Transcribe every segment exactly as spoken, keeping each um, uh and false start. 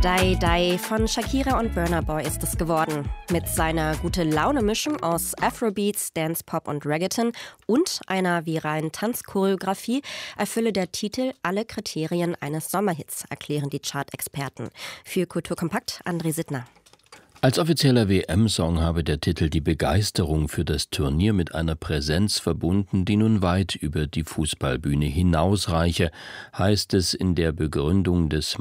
Die Die von Shakira und Burna Boy ist es geworden. Mit seiner Gute-Laune-Mischung aus Afrobeats, Dance, Pop und Reggaeton und einer viralen Tanzchoreografie erfülle der Titel alle Kriterien eines Sommerhits, erklären die Chart-Experten. Für Kulturkompakt André Sittner. Als offizieller W M-Song habe der Titel die Begeisterung für das Turnier mit einer Präsenz verbunden, die nun weit über die Fußballbühne hinausreiche, heißt es in der Begründung des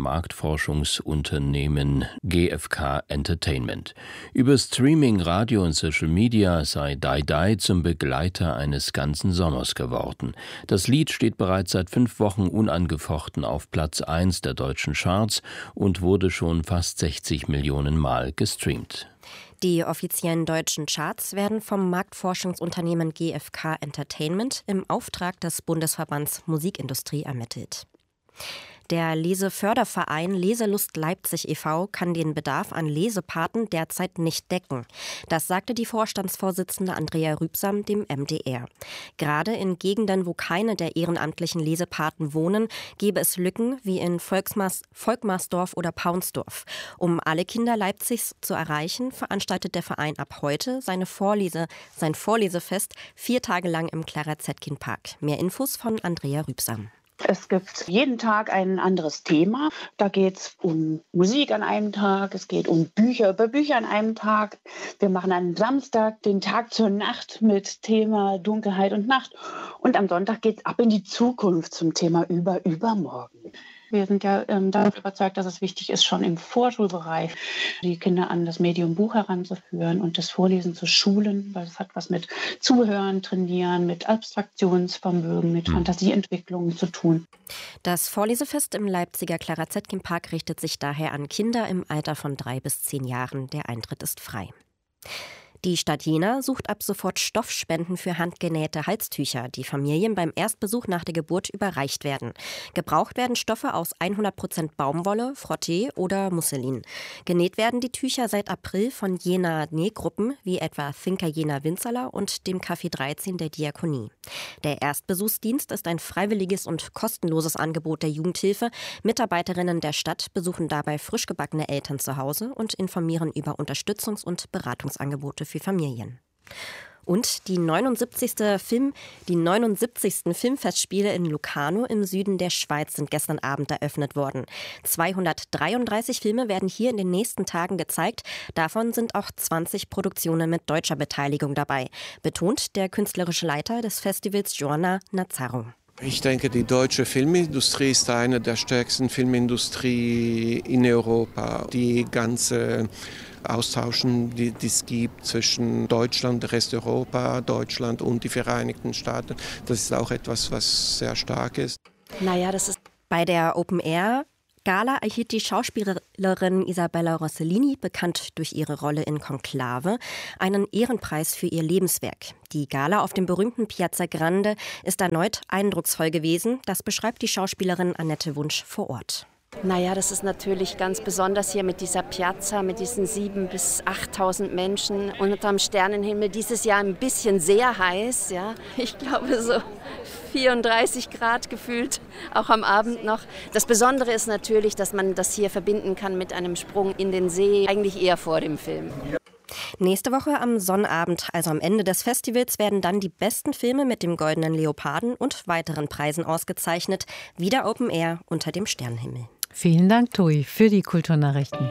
Marktforschungsunternehmen G F K Entertainment. Über Streaming, Radio und Social Media sei Die Die zum Begleiter eines ganzen Sommers geworden. Das Lied steht bereits seit fünf Wochen unangefochten auf Platz eins der deutschen Charts und wurde schon fast sechzig Millionen Mal gestreamt. Die offiziellen deutschen Charts werden vom Marktforschungsunternehmen G F K Entertainment im Auftrag des Bundesverbands Musikindustrie ermittelt. Der Leseförderverein Leselust Leipzig e V kann den Bedarf an Lesepaten derzeit nicht decken. Das sagte die Vorstandsvorsitzende Andrea Rübsam dem M D R. Gerade in Gegenden, wo keine der ehrenamtlichen Lesepaten wohnen, gäbe es Lücken wie in Volksmas- Volkmarsdorf oder Paunsdorf. Um alle Kinder Leipzigs zu erreichen, veranstaltet der Verein ab heute seine Vorlese, sein Vorlesefest vier Tage lang im Clara Zetkin Park. Mehr Infos von Andrea Rübsam. Es gibt jeden Tag ein anderes Thema. Da geht es um Musik an einem Tag, es geht um Bücher über Bücher an einem Tag. Wir machen am Samstag den Tag zur Nacht mit Thema Dunkelheit und Nacht. Und am Sonntag geht es ab in die Zukunft zum Thema über übermorgen. Wir sind ja ähm, davon überzeugt, dass es wichtig ist, schon im Vorschulbereich die Kinder an das Medium Buch heranzuführen und das Vorlesen zu schulen, weil es hat was mit Zuhören, Trainieren, mit Abstraktionsvermögen, mit mhm. Fantasieentwicklung zu tun. Das Vorlesefest im Leipziger Clara Zetkin Park richtet sich daher an Kinder im Alter von drei bis zehn Jahren. Der Eintritt ist frei. Die Stadt Jena sucht ab sofort Stoffspenden für handgenähte Halstücher, die Familien beim Erstbesuch nach der Geburt überreicht werden. Gebraucht werden Stoffe aus hundert Prozent Baumwolle, Frotté oder Musselin. Genäht werden die Tücher seit April von Jena Nähgruppen wie etwa Thinker Jena Winzerla und dem Café dreizehn der Diakonie. Der Erstbesuchsdienst ist ein freiwilliges und kostenloses Angebot der Jugendhilfe. Mitarbeiterinnen der Stadt besuchen dabei frisch gebackene Eltern zu Hause und informieren über Unterstützungs- und Beratungsangebote für Familien. Und die neunundsiebzigsten Film, die neunundsiebzigsten Filmfestspiele in Locarno im Süden der Schweiz sind gestern Abend eröffnet worden. zweihundertdreiunddreißig Filme werden hier in den nächsten Tagen gezeigt. Davon sind auch zwanzig Produktionen mit deutscher Beteiligung dabei, betont der künstlerische Leiter des Festivals Joanna Nazzaro. Ich denke, die deutsche Filmindustrie ist eine der stärksten Filmindustrie in Europa. Die ganze Austauschen, die es gibt zwischen Deutschland, der Rest Europa, Deutschland und die Vereinigten Staaten, das ist auch etwas, was sehr stark ist. Naja, das ist bei der Open Air Gala erhielt die Schauspielerin Isabella Rossellini, bekannt durch ihre Rolle in Konklave, einen Ehrenpreis für ihr Lebenswerk. Die Gala auf dem berühmten Piazza Grande ist erneut eindrucksvoll gewesen. Das beschreibt die Schauspielerin Annette Wunsch vor Ort. Naja, das ist natürlich ganz besonders hier mit dieser Piazza, mit diesen siebentausend bis achttausend Menschen unterm Sternenhimmel. Dieses Jahr ein bisschen sehr heiß, ja. Ich glaube so vierunddreißig Grad gefühlt, auch am Abend noch. Das Besondere ist natürlich, dass man das hier verbinden kann mit einem Sprung in den See, eigentlich eher vor dem Film. Nächste Woche am Sonnabend, also am Ende des Festivals, werden dann die besten Filme mit dem Goldenen Leoparden und weiteren Preisen ausgezeichnet. Wieder Open Air unter dem Sternenhimmel. Vielen Dank, Tui, für die Kulturnachrichten.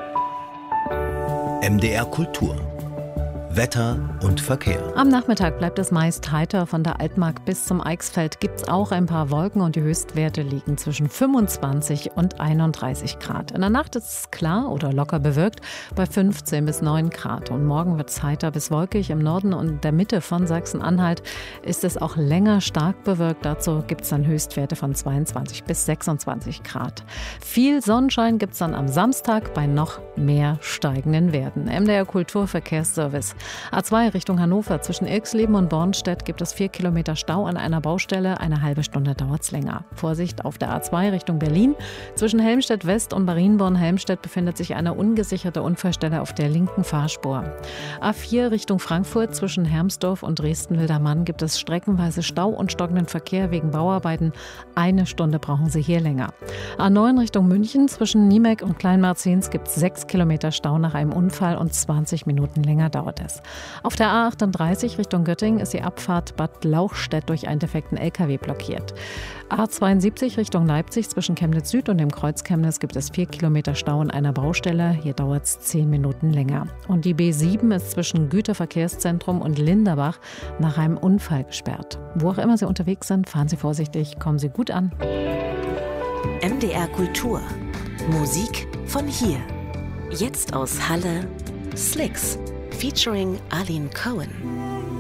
M D R Kultur. Wetter und Verkehr. Am Nachmittag bleibt es meist heiter. Von der Altmark bis zum Eichsfeld gibt es auch ein paar Wolken und die Höchstwerte liegen zwischen fünfundzwanzig und einunddreißig Grad. In der Nacht ist es klar oder locker bewölkt bei fünfzehn bis neun Grad. Und morgen wird es heiter bis wolkig. Im Norden und der Mitte von Sachsen-Anhalt ist es auch länger stark bewölkt. Dazu gibt es dann Höchstwerte von zweiundzwanzig bis sechsundzwanzig Grad. Viel Sonnenschein gibt es dann am Samstag bei noch mehr steigenden Werten. M D R Kulturverkehrsservice. A zwei Richtung Hannover. Zwischen Ilksleben und Bornstedt gibt es vier Kilometer Stau an einer Baustelle. Eine halbe Stunde dauert es länger. Vorsicht auf der A zwei Richtung Berlin. Zwischen Helmstedt West und Marienborn-Helmstedt befindet sich eine ungesicherte Unfallstelle auf der linken Fahrspur. A vier Richtung Frankfurt. Zwischen Hermsdorf und Dresden-Wildermann gibt es streckenweise Stau und stockenden Verkehr wegen Bauarbeiten. Eine Stunde brauchen Sie hier länger. A neun Richtung München. Zwischen Niemek und Kleinmarzens gibt es sechs Kilometer Stau nach einem Unfall und zwanzig Minuten länger dauert es. Auf der A achtunddreißig Richtung Göttingen ist die Abfahrt Bad Lauchstädt durch einen defekten L K W blockiert. A zweiundsiebzig Richtung Leipzig. Zwischen Chemnitz Süd und dem Kreuz Chemnitz gibt es vier Kilometer Stau an einer Baustelle. Hier dauert es zehn Minuten länger. Und die B sieben ist zwischen Güterverkehrszentrum und Linderbach nach einem Unfall gesperrt. Wo auch immer Sie unterwegs sind, fahren Sie vorsichtig, kommen Sie gut an. M D R Kultur. Musik von hier. Jetzt aus Halle, Slicks, featuring Arlene Cohen.